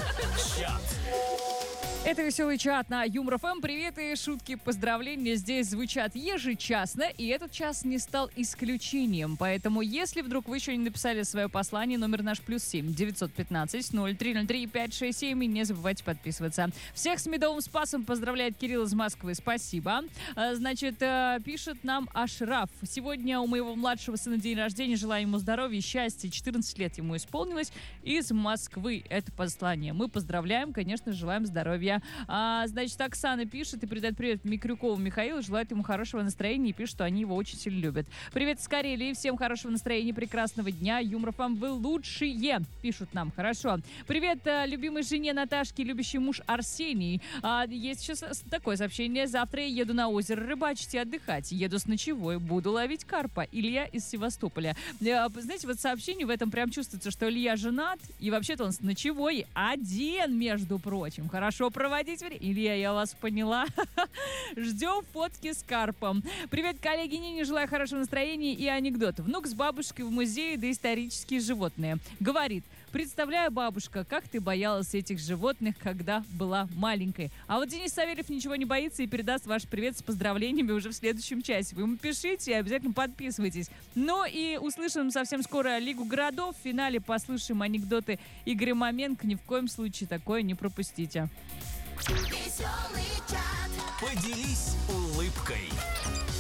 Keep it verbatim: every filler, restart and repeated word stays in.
Чат. Это веселый чат на Юмор ФМ. Привет и шутки, поздравления здесь звучат ежечасно, и этот час не стал исключением. Поэтому, если вдруг вы еще не написали свое послание, номер наш плюс семь девятьсот пятнадцать ноль три ноль три пять шесть семь, и не забывайте подписываться. Всех с Медовым Спасом поздравляет Кирилл из Москвы. Спасибо. Значит, пишет нам Ашраф. Сегодня у моего младшего сына день рождения. Желаю ему здоровья, счастья. четырнадцать лет ему исполнилось. Из Москвы это послание. Мы поздравляем, конечно, желаем здоровья. А, значит, Оксана пишет и передает привет Микрюкову Михаилу, желает ему хорошего настроения и пишет, что они его очень сильно любят. Привет из Карелии, всем хорошего настроения, прекрасного дня, Юмор ФМ, вы лучшие, пишут нам, хорошо. Привет а, любимой жене Наташке, любящий муж Арсений. А, есть сейчас такое сообщение, завтра я еду на озеро рыбачить и отдыхать, еду с ночевой, буду ловить карпа. Илья из Севастополя. А, знаете, вот сообщение в этом прям чувствуется, что Илья женат, и вообще-то он с ночевой один, между прочим. Хорошо проводить время. Илья, я вас поняла. Ждем фотки с карпом. Привет, коллеги, Нине, желаю хорошего настроения и анекдот. Внук с бабушкой в музее доисторические животные. Говорит, представляю, бабушка, как ты боялась этих животных, когда была маленькой. А вот Денис Савельев ничего не боится и передаст ваш привет с поздравлениями уже в следующем часе. Вы ему пишите и обязательно подписывайтесь. Ну и услышим совсем скоро Лигу городов. В финале послушаем анекдоты Игоря Маменко. Ни в коем случае такое не пропустите. Поделись улыбкой.